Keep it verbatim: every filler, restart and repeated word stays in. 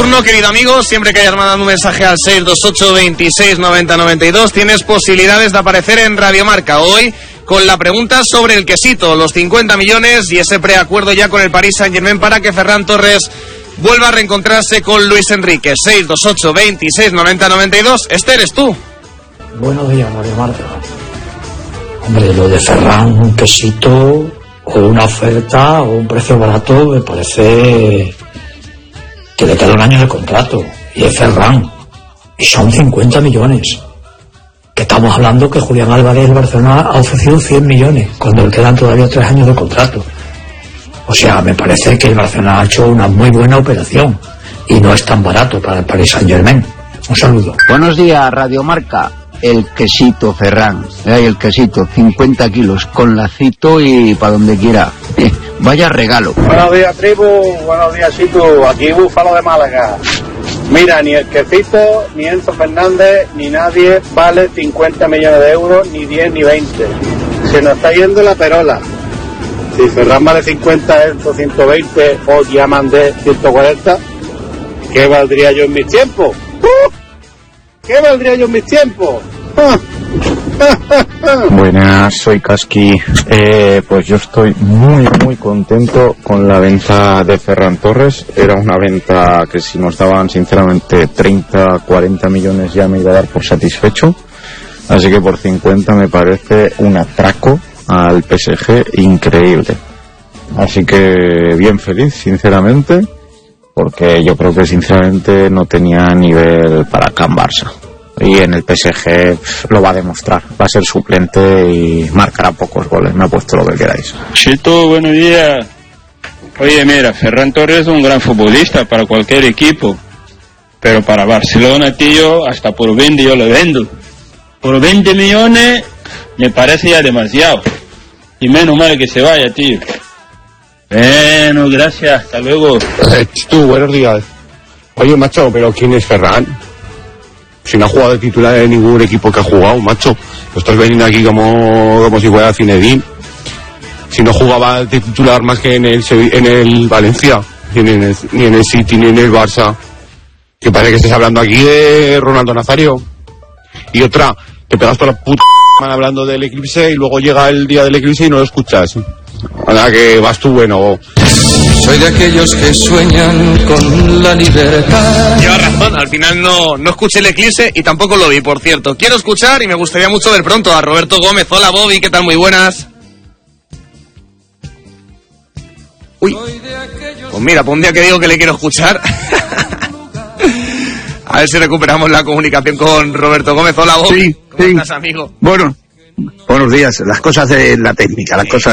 turno, querido amigo. Siempre que hayas mandado un mensaje al seis dos ocho, veintiséis, noventa, noventa y dos, tienes posibilidades de aparecer en Radio Marca. Hoy con la pregunta sobre el quesito, los cincuenta millones y ese preacuerdo ya con el Paris Saint-Germain para que Ferran Torres vuelva a reencontrarse con Luis Enrique. seis dos ocho, veintiséis, noventa, noventa y dos. Este eres tú. Buenos días, Radio Marca. Hombre, lo de Ferran, un quesito o una oferta o un precio barato, me parece que le queda un año de contrato. Y es Ferran. Y son cincuenta millones. Que estamos hablando que Julián Álvarez del Barcelona ha ofrecido cien millones, cuando le quedan todavía tres años de contrato. O sea, me parece que el Barcelona ha hecho una muy buena operación y no es tan barato para el Paris Saint-Germain. Un saludo. Buenos días, Radio Marca. El quesito Ferran, hay el quesito, cincuenta kilos, con lacito y para donde quiera. Eh, vaya regalo. Buenos días, tribu. Buenos días, Situ. Aquí Búfalo de Málaga. Mira, ni el quesito, ni Enzo Fernández, ni nadie vale cincuenta millones de euros, ni diez, ni veinte. Se nos está yendo la perola. Si Ferran vale cincuenta, Enzo ciento veinte o Diamandé ciento cuarenta, ¿qué valdría yo en mis tiempos? ¡Uh! ¿Qué valdría yo en mis tiempos? Buenas, soy Kaski. Eh, pues yo estoy muy muy contento con la venta de Ferran Torres. Era una venta que si nos daban sinceramente treinta, cuarenta millones ya me iba a dar por satisfecho. Así que por cincuenta me parece un atraco al P S G increíble. Así que bien feliz, sinceramente, porque yo creo que sinceramente no tenía nivel para Can Barça. Y en el P S G lo va a demostrar, va a ser suplente y marcará pocos goles. Me ha puesto lo que queráis. Chito, buenos días. Oye, mira, Ferran Torres es un gran futbolista para cualquier equipo, pero para Barcelona, tío, hasta por veinte yo lo vendo. Por veinte millones me parece ya demasiado. Y menos mal que se vaya, tío. Bueno, gracias, hasta luego. Eh, Chito, buenos días. Oye, macho, pero ¿quién es Ferran? Si no ha jugado de titular en ningún equipo que ha jugado, macho. Lo estás veniendo aquí como, como si fuera Zinedine. Si no jugaba de titular más que en el, en el Valencia, ni en el, ni en el City, ni en el Barça. Que parece que estés hablando aquí de Ronaldo Nazario. Y otra, te pegas toda la puta semana hablando del eclipse y luego llega el día del eclipse y no lo escuchas. Ahora que vas tú, bueno. Soy de aquellos que sueñan con la libertad. Lleva razón, al final no, no escuché el eclipse y tampoco lo vi, por cierto. Quiero escuchar y me gustaría mucho ver pronto a Roberto Gómez. Hola, Bobby, ¿qué tal? Muy buenas. Uy, pues mira, pues un día que digo que le quiero escuchar. A ver si recuperamos la comunicación con Roberto Gómez. Hola, Bobby. Sí, ¿Cómo sí. estás, amigo? Bueno, buenos días. Las cosas de la técnica, las cosas